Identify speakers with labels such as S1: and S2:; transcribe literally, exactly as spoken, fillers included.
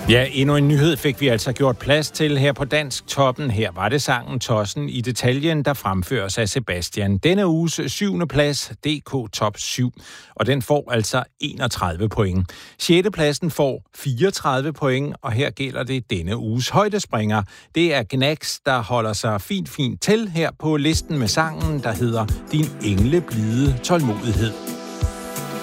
S1: Ja, endnu en nyhed fik vi altså gjort plads til her på Dansk Toppen. Her var det sangen Tossen i detaljen, der fremføres af Sebastian. Denne uges syvende plads, D K Top syv, og den får altså enogtredive point. Sjette pladsen får fireogtredive point, og her gælder det denne uges højdespringer. Det er Gnags, der holder sig fint, fint til her på listen med sangen, der hedder Din engleblide tålmodighed.